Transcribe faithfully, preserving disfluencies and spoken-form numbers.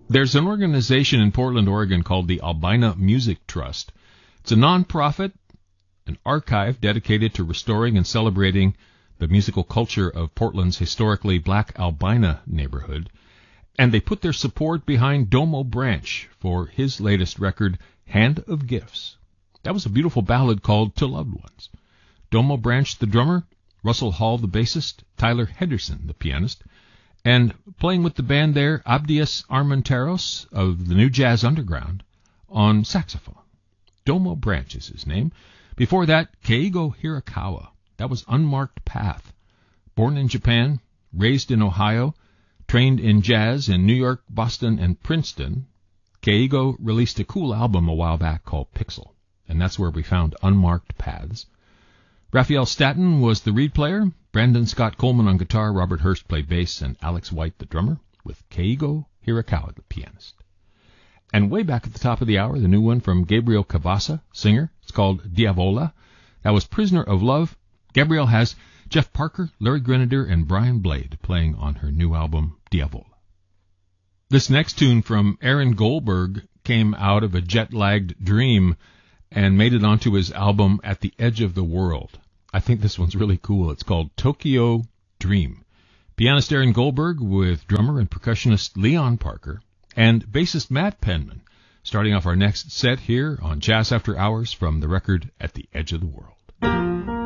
There's an organization in Portland, Oregon called the Albina Music Trust. It's a nonprofit, an archive dedicated to restoring and celebrating the musical culture of Portland's historically black Albina neighborhood. And they put their support behind Domo Branch for his latest record, Hand of Gifts. That was a beautiful ballad called To Loved Ones. Domo Branch, the drummer, Russell Hall, the bassist, Tyler Henderson, the pianist, and playing with the band there, Abdias Armenteros of the New Jazz Underground on saxophone. Domo Branch is his name. Before that, Keigo Hirakawa. That was Unmarked Path. Born in Japan, raised in Ohio, trained in jazz in New York, Boston, and Princeton, Keigo released a cool album a while back called Pixel, and that's where we found Unmarked Paths. Raphael Staton was the reed player, Brandon Scott Coleman on guitar, Robert Hurst played bass, and Alex White the drummer, with Keigo Hirakawa the pianist. And way back at the top of the hour, the new one from Gabriel Cavassa, singer. It's called Diavola. That was Prisoner of Love. Gabriel has Jeff Parker, Larry Grenadier, and Brian Blade playing on her new album, Diavola. This next tune from Aaron Goldberg came out of a jet-lagged dream and made it onto his album At the Edge of the World. I think this one's really cool. It's called Tokyo Dream. Pianist Aaron Goldberg with drummer and percussionist Leon Parker and bassist Matt Penman, starting off our next set here on Jazz After Hours from the record At the Edge of the World.